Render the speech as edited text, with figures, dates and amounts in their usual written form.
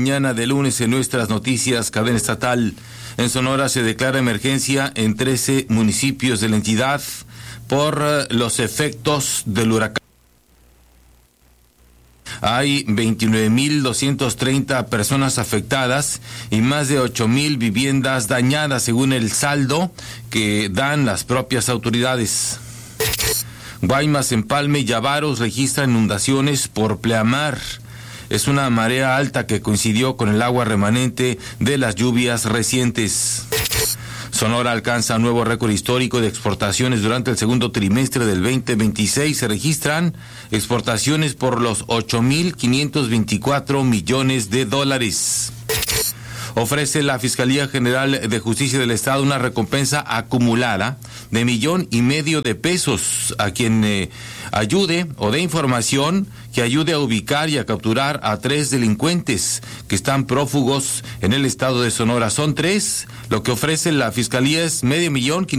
mañana de lunes en nuestras noticias, cadena estatal. En Sonora se declara emergencia en 13 municipios de la entidad por los efectos del huracán. Hay 29.230 personas afectadas y más de 8,000 viviendas dañadas, según el saldo que dan las propias autoridades. Guaymas, Empalme y Avaros registran inundaciones por pleamar. Es una marea alta que coincidió con el agua remanente de las lluvias recientes. Sonora alcanza un nuevo récord histórico de exportaciones durante el segundo trimestre del 2026. Se registran exportaciones por los 8,524 millones de dólares. Ofrece la Fiscalía General de Justicia del Estado una recompensa acumulada de $1,500,000 a quien ayude o dé información que ayude a ubicar y a capturar a 3 delincuentes que están prófugos en el estado de Sonora. Son 3. Lo que ofrece la Fiscalía es $500,000